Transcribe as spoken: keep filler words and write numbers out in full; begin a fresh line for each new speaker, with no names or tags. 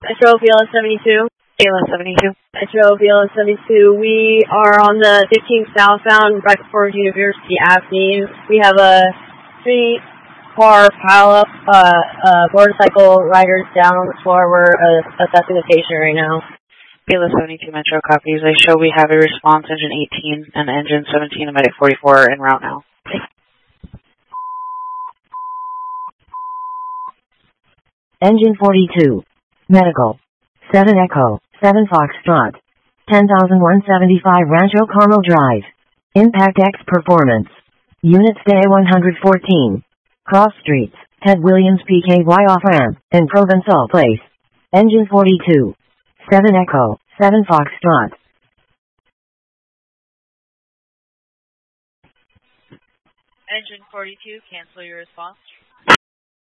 Metro B L S seventy-two.
B L S seventy-two.
Metro B L S seventy-two. We are on the fifteenth southbound, right before University Avenue. We have a three-car pileup, uh, uh, motorcycle riders down on the floor. We're uh, assessing the patient right now.
B L S seventy-two Metro copies. I show we have a response engine eighteen and engine seventeen and medic forty-four en route now.
Engine forty-two. Medical. seven Echo. seven Foxtrot. ten thousand one hundred seventy-five Rancho Carmel Drive. Impact X Performance. Unit Stay one hundred fourteen. Cross Streets, Ted Williams P K Y off-ramp, in Provençal Place. Engine forty-two. seven Echo. seven Foxtrot.
Engine forty-two, cancel your response.